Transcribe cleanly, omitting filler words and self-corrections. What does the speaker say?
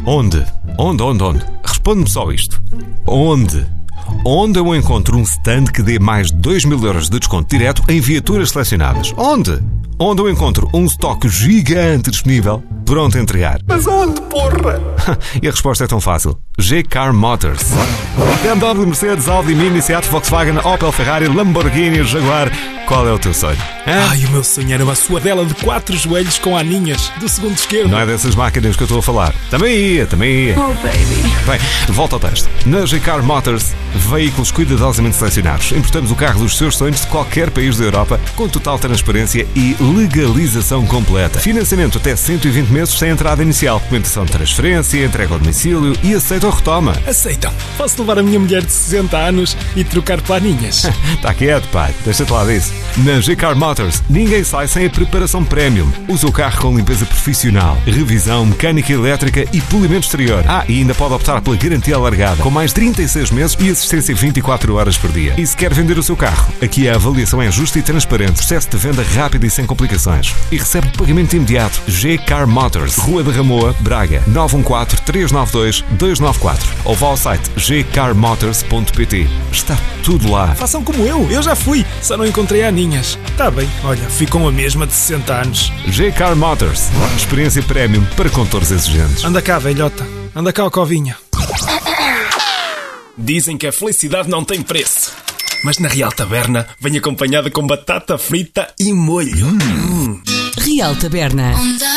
Onde? Onde? Responde-me só isto. Onde eu encontro um stand que dê mais de 2.000 euros de desconto direto em viaturas selecionadas? Onde eu encontro um estoque gigante disponível, pronto a entregar? Mas onde, porra? E a resposta é tão fácil. G-Car Motors. BMW, Mercedes, Audi, Mini, Seat, Volkswagen, Opel, Ferrari, Lamborghini, Jaguar. Qual é o teu sonho? Ai, o meu sonho era uma suadela de 4 joelhos com aninhas do segundo esquerdo. Não é dessas máquinas que eu estou a falar. Também ia. Oh, baby. Bem, volta ao texto. Na G-Car Motors, veículos cuidadosamente selecionados. Importamos o carro dos seus sonhos de qualquer país da Europa, com total transparência e legalização completa. Financiamento até 120 meses sem entrada inicial. Documentação de transferência, entrega ao domicílio e aceita ou retoma. Aceitam. Posso levar a minha mulher de 60 anos e trocar planinhas. Está quieto, pai. Deixa-te lá disso. Na G-Car Motors, ninguém sai sem a preparação premium. Usa o carro com limpeza profissional, revisão, mecânica elétrica e polimento exterior. E ainda pode optar pela garantia alargada, com mais 36 meses e assistência 24 horas por dia. E se quer vender o seu carro, aqui a avaliação é justa e transparente, processo de venda rápido e sem complicações. E recebe pagamento imediato. G-Car Motors, Rua da Ramoa, Braga, 914-392-294. Ou vá ao site gcarmotors.pt. Está tudo lá. Façam como eu já fui, só não encontrei aninhas. Tá bem, olha, ficam a mesma de 60 anos. G-Car Motors, experiência premium para condutores exigentes. Anda cá, velhota, anda cá, Covinha. Dizem que a felicidade não tem preço, mas na Real Taberna vem acompanhada com batata frita e molho. Real Taberna.